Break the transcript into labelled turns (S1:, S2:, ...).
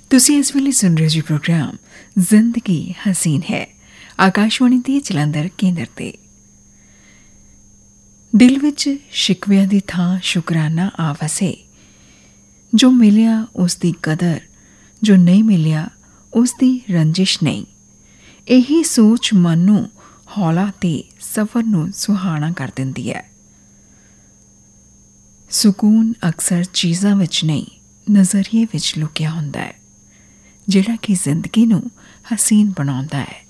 S1: ਤੁਸੀਂ ਇਸ ਵੇਲੇ ਸੁਣ ਰਹੇ ਜੀ ਪ੍ਰੋਗਰਾਮ ਜ਼ਿੰਦਗੀ ਹਸੀਨ ਹੈ, ਆਕਾਸ਼ਵਾਣੀ ਦੀ ਜਲੰਧਰ ਕੇਂਦਰ ਤੇ। ਦਿਲ ਵਿੱਚ ਸ਼ਿਕਵਿਆਂ ਦੀ ਥਾਂ ਸ਼ੁਕਰਾਨਾ ਆ ਵਸੇ। ਜੋ ਮਿਲਿਆ ਉਸ ਦੀ ਕਦਰ, ਜੋ ਨਹੀਂ ਮਿਲਿਆ ਉਸ ਦੀ ਰੰਜਿਸ਼ ਨਹੀਂ। ਇਹੀ ਸੋਚ ਮਨ ਨੂੰ ਹੌਲਾ ਤੇ ਸਫ਼ਰ ਨੂੰ ਸੁਹਾਣਾ ਕਰ ਦਿੰਦੀ ਹੈ। ਸਕੂਨ ਅਕਸਰ ਚੀਜ਼ਾਂ ਵਿੱਚ ਨਹੀਂ, ਨਜ਼ਰੀਏ ਵਿੱਚ ਲੁਕਿਆ ਹੁੰਦਾ ਹੈ, ਜਿਹੜਾ ਕਿ ਜ਼ਿੰਦਗੀ ਨੂੰ ਹਸੀਨ ਬਣਾਉਂਦਾ ਹੈ।